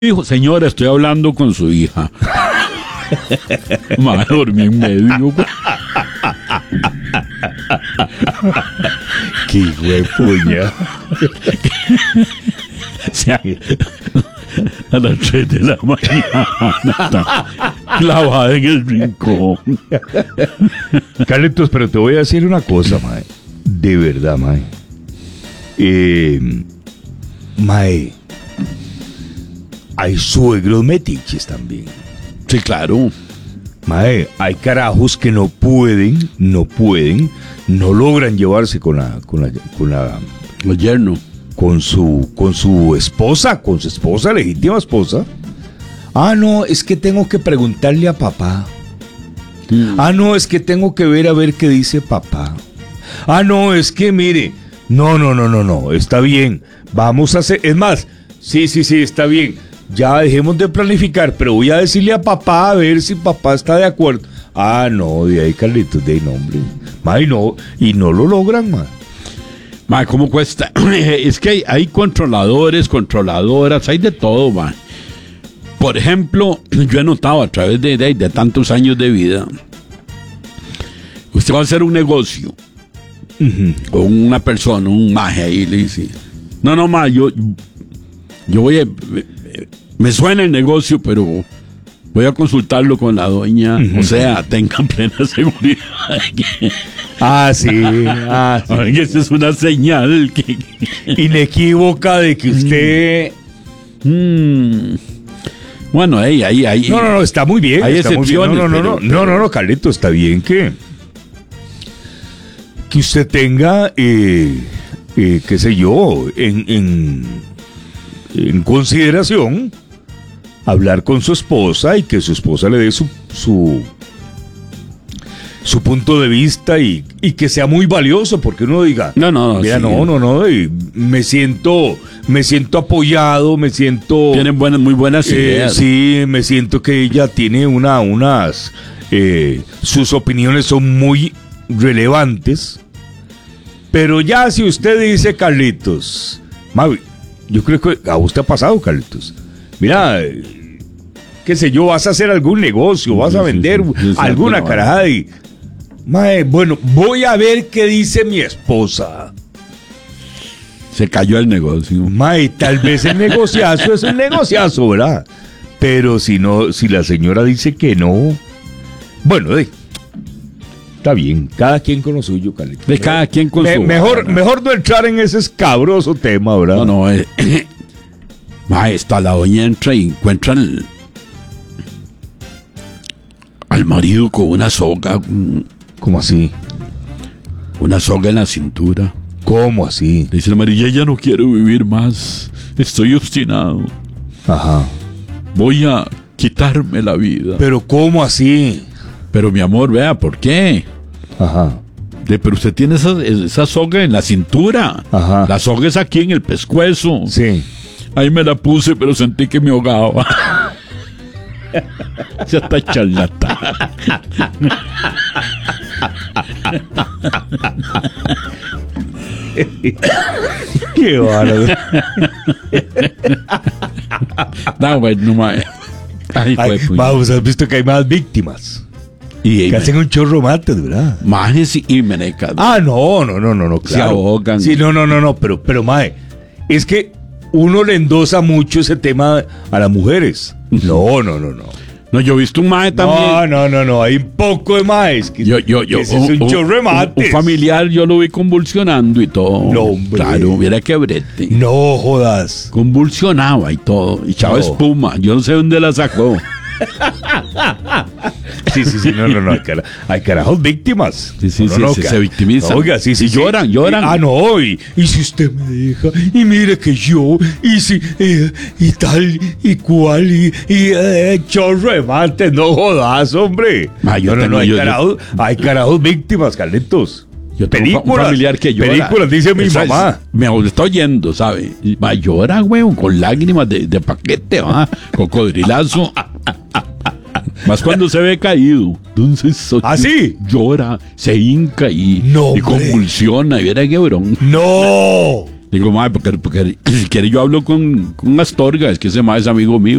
Hijo, señora, estoy hablando con su hija. Me dormí en medio. ¡Qué huepuña! A las 3 de la mañana está clavada en el rincón. Carlitos, pero te voy a decir una cosa, mae. De verdad, mae. Mae, hay suegros metiches también. Sí, claro. Mae, hay carajos que no logran llevarse con Los yernos. con su esposa, legítima esposa. Ah, no, es que tengo que preguntarle a papá. Ah, no, es que tengo que ver a ver qué dice papá. Ah, no, es que mire, no, está bien. Vamos a hacer, es más, sí, está bien. Ya dejemos de planificar, pero voy a decirle a papá a ver si papá está de acuerdo. Ah, no, de ahí, Carlitos, de ahí, no, hombre. Mae, no, y no lo logran, mae. Mae, ¿cómo cuesta? Es que hay controladores, controladoras, hay de todo, mae. Por ejemplo, yo he notado a través de tantos años de vida, usted va a hacer un negocio con una persona, un maje ahí, le dice, no, mae, yo voy a... Me suena el negocio, pero voy a consultarlo con la doña. O sea, tengan plena seguridad. Sí. Esa es una señal inequívoca de que usted... Bueno, ahí. No, está muy bien. Hay está excepciones. Muy bien. No, Carlito, está bien que usted tenga, qué sé yo, en consideración hablar con su esposa y que su esposa le dé su punto de vista y que sea muy valioso, porque uno diga, mira, sí. no, y me siento apoyado, me siento... Tienen muy buenas ideas. Sí, me siento que ella tiene sus opiniones son muy relevantes, pero ya si usted dice, Carlitos, Mavi, yo creo que a usted ha pasado, Carlitos. Mira, qué sé yo, vas a hacer algún negocio, vas a vender alguna carajada y... Mae, bueno, voy a ver qué dice mi esposa. Se cayó el negocio. Mae, tal vez el negociazo es un negociazo, ¿verdad? Pero si la señora dice que no... Bueno, está bien, cada quien con lo suyo, Carlitos. De cada quien con su... Mejor no entrar en ese escabroso tema, ¿verdad? No, maestra, la doña entra y encuentra al marido con una soga. ¿Cómo así? Una soga en la cintura. ¿Cómo así? Le dice el marido, ya no quiero vivir más. Estoy obstinado. Ajá. Voy a quitarme la vida. ¿Pero cómo así? Pero mi amor, vea, ¿por qué? Ajá. Pero usted tiene esa soga en la cintura. Ajá. La soga es aquí en el pescuezo. Sí. Ahí me la puse, pero sentí que me ahogaba. Ya está charlatán. Qué bárbaro. No, bueno, mae. Vamos, has visto que hay más víctimas. Que hacen un chorro mates, ¿verdad? Majes y menecas. No, claro. Se ahogan. Sí, no, pero mae, es que uno le endosa mucho ese tema a las mujeres. No. No, yo he visto un mae también. No, hay un poco de maes. Yo, ese es un chorro de mates. Un familiar, yo lo vi convulsionando y todo. No, hombre. Claro, mira qué brete. No jodas. Convulsionaba y todo. Y echaba espuma. Yo no sé dónde la sacó. Sí, no, hay carajos víctimas. Sí, se victimizan. Oiga, sí. Lloran. Y si usted me deja, y mire que yo, y si, y tal, y cual, y chorro de mates, no jodas, hombre. Hay carajos víctimas, Carlitos. Yo tengo un familiar que llora. Películas, dice mi mamá. Me está oyendo, ¿sabe? Va, llora, weón, con lágrimas de paquete, va, cocodrilazo. Más cuando se ve caído. Entonces, ¿así? Llora, se hinca y convulsiona. Y viera qué brón. ¡No! Digo, madre, porque si quiere yo hablo con Astorga, es que ese madre es amigo mío.